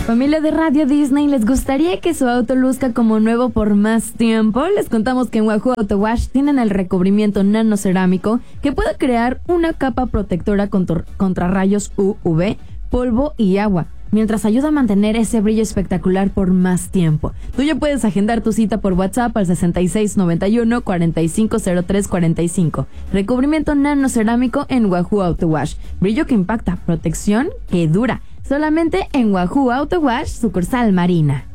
Familia de Radio Disney, ¿les gustaría que su auto luzca como nuevo por más tiempo? Les contamos que en Wahoo Auto Wash tienen el recubrimiento nanocerámico que puede crear una capa protectora contra rayos UV, polvo y agua, mientras ayuda a mantener ese brillo espectacular por más tiempo. Tú ya puedes agendar tu cita por WhatsApp al 6691-450345. Recubrimiento nanocerámico en Wahoo Auto Wash. Brillo que impacta, protección que dura. Solamente en Wahoo Auto Wash, sucursal Marina.